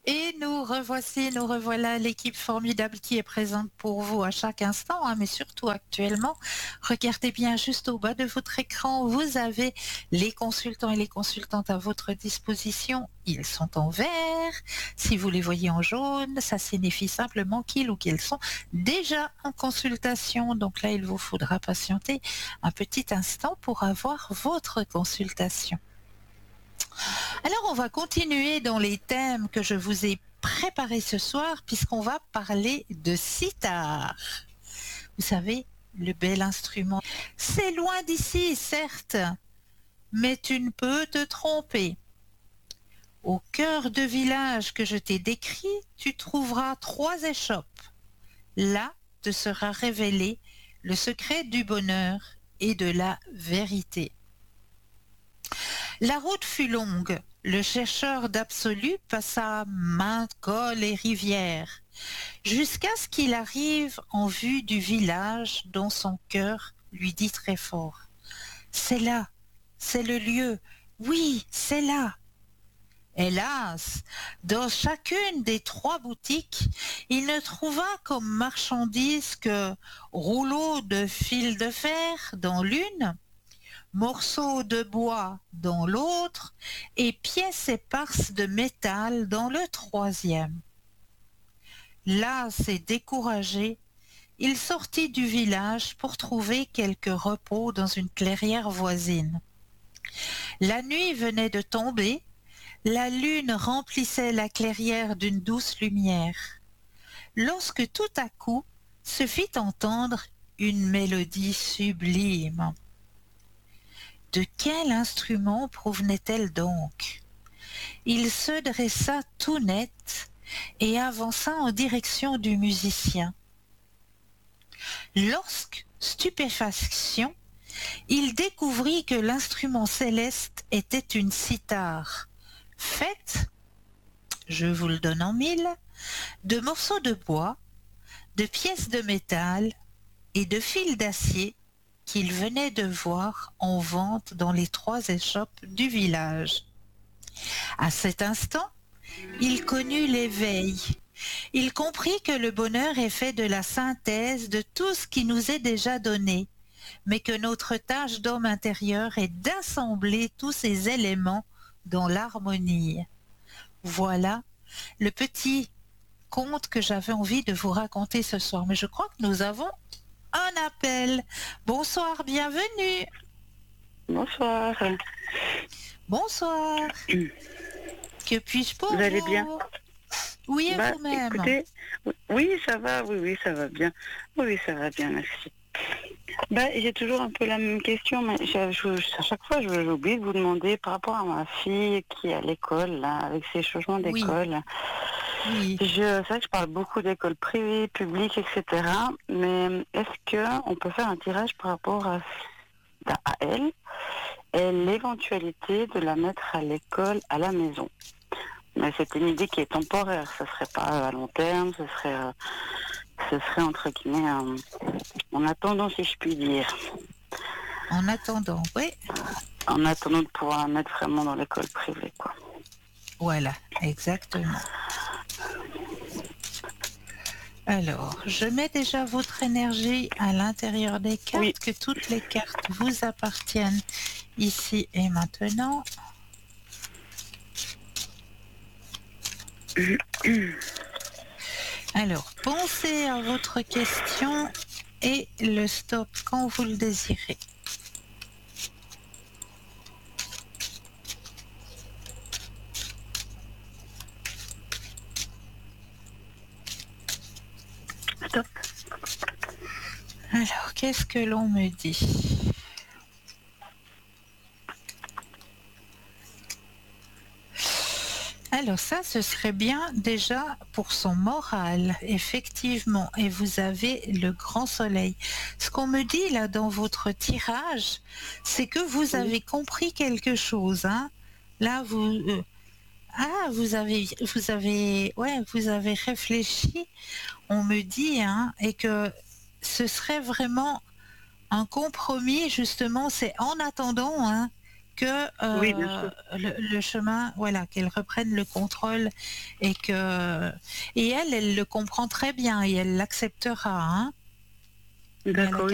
Et nous revoici, nous revoilà l'équipe formidable qui est présente pour vous à chaque instant, hein, mais surtout actuellement. Regardez bien juste au bas de votre écran, vous avez les consultants et les consultantes à votre disposition. Ils sont en vert. Si vous les voyez en jaune, ça signifie simplement qu'ils ou qu'elles sont déjà en consultation. Donc là, il vous faudra patienter un petit instant pour avoir votre consultation. Alors, on va continuer dans les thèmes que je vous ai préparés ce soir, puisqu'on va parler de sitar. Vous savez, le bel instrument. C'est loin d'ici, certes, mais tu ne peux te tromper. Au cœur de village que je t'ai décrit, tu trouveras 3 échoppes. Là te sera révélé le secret du bonheur et de la vérité. La route fut longue, le chercheur d'absolu passa maintes cols et rivières, jusqu'à ce qu'il arrive en vue du village dont son cœur lui dit très fort. C'est là, c'est le lieu, oui, c'est là. Hélas, dans chacune des 3 boutiques, il ne trouva comme marchandise que rouleaux de fil de fer dans l'une, morceaux de bois dans l'autre et pièces éparses de métal dans le 3e. Las et découragé, il sortit du village pour trouver quelque repos dans une clairière voisine. La nuit venait de tomber, la lune remplissait la clairière d'une douce lumière, lorsque tout à coup se fit entendre une mélodie sublime. De quel instrument provenait-elle donc? Il se dressa tout net et avança en direction du musicien. Lorsque, stupéfaction, il découvrit que l'instrument céleste était une cithare, faite, je vous le donne en 1000, de morceaux de bois, de pièces de métal et de fils d'acier qu'il venait de voir en vente dans les 3 échoppes du village. À cet instant, il connut l'éveil. Il comprit que le bonheur est fait de la synthèse de tout ce qui nous est déjà donné, mais que notre tâche d'homme intérieur est d'assembler tous ces éléments dans l'harmonie. Voilà le petit conte que j'avais envie de vous raconter ce soir. Mais je crois que nous avons un appel. Bonsoir, bienvenue. Bonsoir. Bonsoir. Que puis-je pour vous? Vous allez bien? Oui, et vous-même? Écoutez, oui, ça va, oui, ça va bien. Oui, ça va bien, merci. J'ai toujours un peu la même question, mais à chaque fois, j'oublie de vous demander par rapport à ma fille qui est à l'école, là, avec ses changements d'école. Oui. C'est vrai que je parle beaucoup d'écoles privées, publiques, etc. Mais est-ce qu'on peut faire un tirage par rapport à elle et l'éventualité de la mettre à l'école à la maison? Mais c'est une idée qui est temporaire, ce serait pas à long terme, ce serait entre guillemets en attendant, si je puis dire. En attendant, oui. En attendant de pouvoir la mettre vraiment dans l'école privée, quoi. Voilà, exactement. Alors, je mets déjà votre énergie à l'intérieur des cartes, oui. Que toutes les cartes vous appartiennent ici et maintenant. Alors, pensez à votre question et le stop quand vous le désirez. Stop. Alors, qu'est-ce que l'on me dit ? Alors ça, ce serait bien déjà pour son moral, effectivement. Et vous avez le grand soleil. Ce qu'on me dit là dans votre tirage, c'est que vous avez compris quelque chose. Hein. Là, vous avez réfléchi. On me dit, hein, et que ce serait vraiment un compromis. Justement, c'est en attendant, hein, que Oui, bien sûr. le chemin, voilà, qu'elle reprenne le contrôle et que et elle le comprend très bien et elle l'acceptera, hein, mais elle a D'accord.